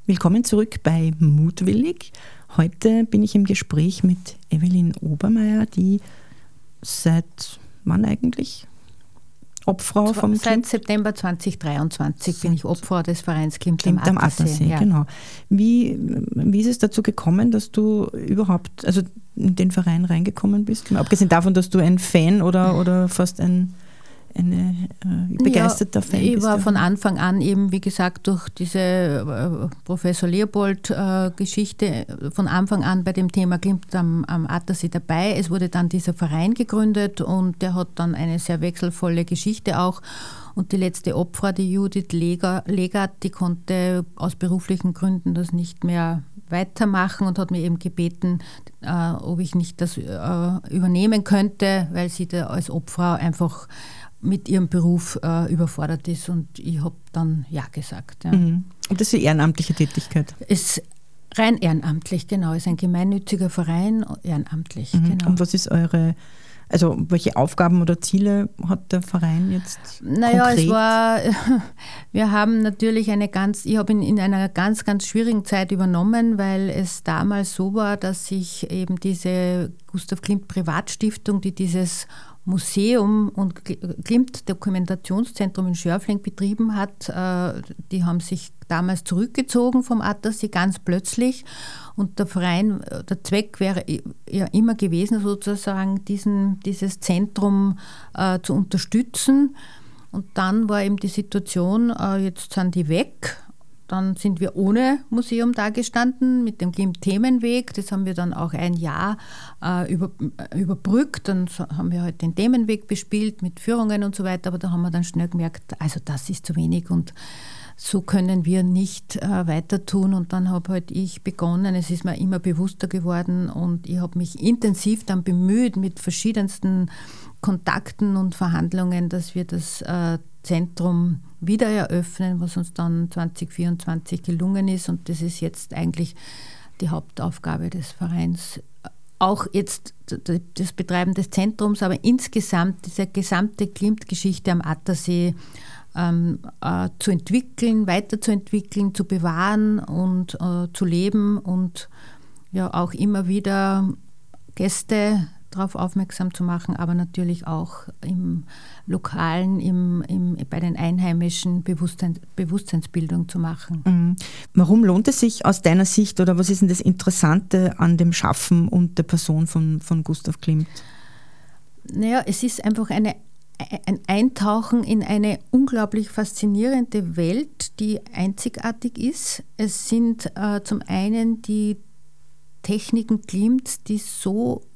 Willkommen zurück bei Mutwillig. Heute bin ich im Gespräch mit Evelyn Obermeier, die seit wann eigentlich Obfrau vom Klimt? Seit September 2023 bin ich Obfrau des Vereins Klimt am Attersee. Ja. Genau. Wie ist es dazu gekommen, dass du überhaupt in den Verein reingekommen bist? Abgesehen davon, dass du ein Fan oder fast eine begeisterter Fan bist. Ich war von Anfang an eben, wie gesagt, durch diese Professor Leopold-Geschichte von Anfang an bei dem Thema Klimt am Attersee dabei. Es wurde dann dieser Verein gegründet und der hat dann eine sehr wechselvolle Geschichte auch. Und die letzte Obfrau, die Judith Legert, die konnte aus beruflichen Gründen das nicht mehr weitermachen und hat mir eben gebeten, ob ich nicht das übernehmen könnte, weil sie da als Obfrau einfach mit ihrem Beruf überfordert ist, und ich habe dann Ja gesagt. Ja. Und das ist die ehrenamtliche Tätigkeit? Ist rein ehrenamtlich, genau. Ist ein gemeinnütziger Verein, ehrenamtlich. Genau. Und was ist welche Aufgaben oder Ziele hat der Verein jetzt konkret? Wir haben natürlich ich habe ihn in einer ganz, ganz schwierigen Zeit übernommen, weil es damals so war, dass sich eben diese Gustav Klimt Privatstiftung, die dieses Museum und Klimt-Dokumentationszentrum in Schörfling betrieben hat, die haben sich damals zurückgezogen vom Attersee ganz plötzlich, und der Verein, der Zweck wäre ja immer gewesen, sozusagen dieses Zentrum zu unterstützen, und dann war eben die Situation, jetzt sind die weg. Dann sind wir ohne Museum dagestanden mit dem Klimt-Themenweg. Das haben wir dann auch ein Jahr überbrückt. Dann haben wir halt den Themenweg bespielt mit Führungen und so weiter. Aber da haben wir dann schnell gemerkt, also das ist zu wenig und so können wir nicht weiter tun. Und dann habe halt ich begonnen, es ist mir immer bewusster geworden, und ich habe mich intensiv dann bemüht mit verschiedensten Kontakten und Verhandlungen, dass wir das Zentrum wieder eröffnen, was uns dann 2024 gelungen ist, und das ist jetzt eigentlich die Hauptaufgabe des Vereins. Auch jetzt das Betreiben des Zentrums, aber insgesamt diese gesamte Klimt-Geschichte am Attersee zu entwickeln, weiterzuentwickeln, zu bewahren und zu leben, und ja auch immer wieder Gäste darauf aufmerksam zu machen, aber natürlich auch im Lokalen, bei den Einheimischen Bewusstseinsbildung zu machen. Mhm. Warum lohnt es sich aus deiner Sicht, oder was ist denn das Interessante an dem Schaffen und der Person von Gustav Klimt? Naja, es ist einfach ein Eintauchen in eine unglaublich faszinierende Welt, die einzigartig ist. Es sind zum einen die Techniken Klimts, die so